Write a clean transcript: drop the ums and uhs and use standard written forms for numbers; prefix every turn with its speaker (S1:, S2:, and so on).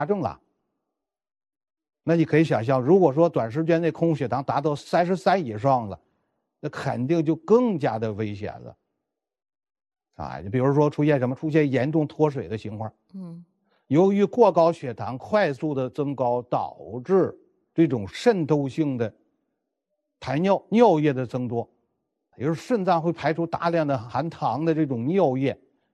S1: 症了。那你可以想象，如果说短时间内空腹血糖达到33以上了，那肯定就更加的危险了。你比如说出现什么？出现严重脱水的情况。由于过高血糖快速的增高，导致这种渗透性的排尿、尿液的增多，也就是肾脏会排出大量的含糖的这种尿液。